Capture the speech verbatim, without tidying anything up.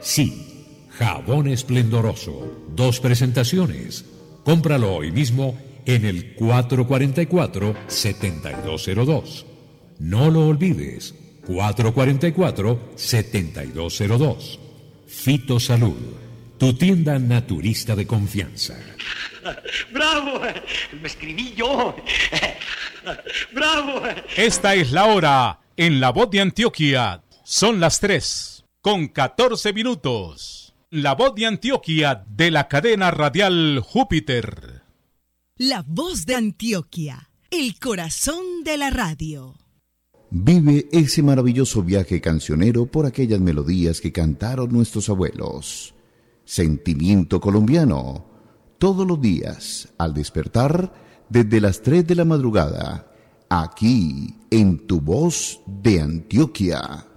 Sí, jabón esplendoroso. Dos presentaciones. Cómpralo hoy mismo en el cuatro cuatro cuatro, siete dos cero dos. No lo olvides, cuatro cuatro cuatro, siete dos cero dos. Fitosalud, tu tienda naturista de confianza. ¡Bravo! Lo escribí yo. ¡Bravo! Esta es la hora en La Voz de Antioquia. Son las tres con catorce minutos. La Voz de Antioquia de la cadena radial Júpiter. La Voz de Antioquia, el corazón de la radio. Vive ese maravilloso viaje cancionero por aquellas melodías que cantaron nuestros abuelos. Sentimiento colombiano. Todos los días, al despertar, desde las tres de la madrugada, aquí en Tu Voz de Antioquia.